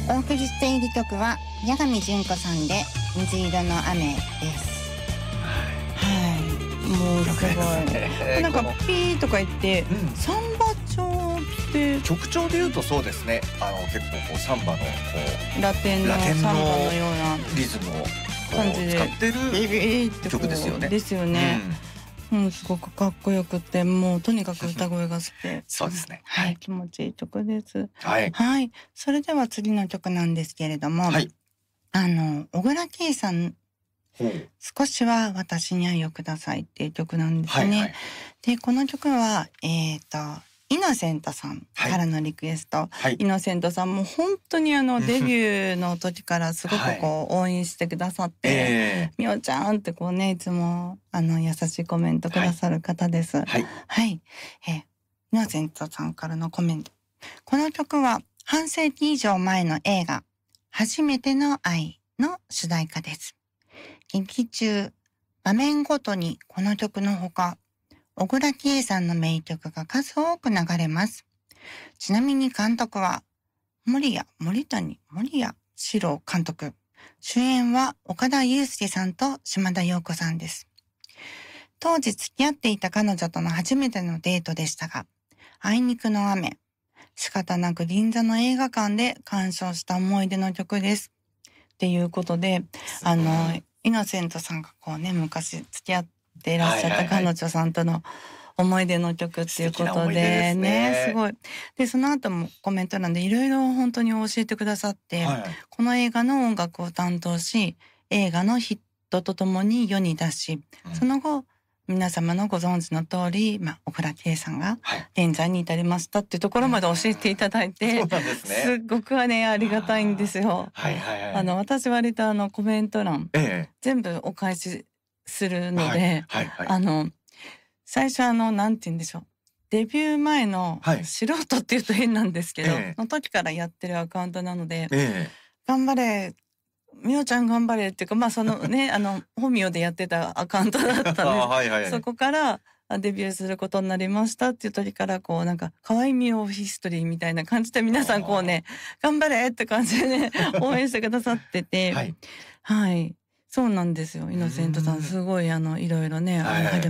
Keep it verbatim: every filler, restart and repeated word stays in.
お送りしている曲は八神純子さんで水色の雨です。はい、もうすごいなんかピーとか言って、うん、サンバ調って曲調で言うとそうですね、あの結構こうサンバのこうラテンのサンバのようなリズムを感じで使ってる曲ですよね。 ですよね、うんうん、すごくかっこよくて、もうとにかく歌声が好きでそうですね、 はい、気持ちいい曲です。 はい、 はい、それでは次の曲なんですけれども、はい、あの小倉圭さん、少しは私に愛をくださいっていう曲なんですね、はいはい、でこの曲はえっとイノセントさんからのリクエスト、はい、イノセントさんも本当にあのデビューの時からすごくこう応援してくださって、はいえー、みおちゃんってこうね、いつもあの優しいコメントくださる方です。はい、はい、えー、イノセントさんからのコメント。この曲は半世紀以上前の映画初めての愛の主題歌です。劇中場面ごとにこの曲のほか小倉圭さんの名曲が数多く流れます。ちなみに監督は森谷森谷森谷史郎監督。主演は岡田裕介さんと島田陽子さんです。当時付き合っていた彼女との初めてのデートでしたが、あいにくの雨。仕方なく銀座の映画館で鑑賞した思い出の曲です。っていうことで、あの、イノセントさんがこうね、昔付き合ってでいらっしゃった彼女さんとの思い出の曲っていうことで、ね、ね、すごい。で、その後もコメント欄でいろいろ本当に教えてくださって、はい、この映画の音楽を担当し、映画のヒットとともに世に出し、うん、その後、皆様のご存知の通り、まあ、小倉圭さんが現在に至りましたっていうところまで教えていただいて、はい、そうなんですね、すっごくはね、ありがたいんですよ。はいはいはい、あの、私割とあのコメント欄、ええ、全部お返しするので、はいはいはい、あの最初あのなんて言うんでしょう、デビュー前の素人っていうと変なんですけど、はい、の時からやってるアカウントなので、えー、頑張れみおちゃん頑張れっていうか、まあそのねあの本名でやってたアカウントだったんですはいはい、はい、そこからデビューすることになりましたっていう時からこうなんか可愛いみおヒストリーみたいな感じで皆さんこうね頑張れって感じでね応援してくださっててはい、はい、そうなんですよ。イノセントさんすごいあのいろいろね、はいはい、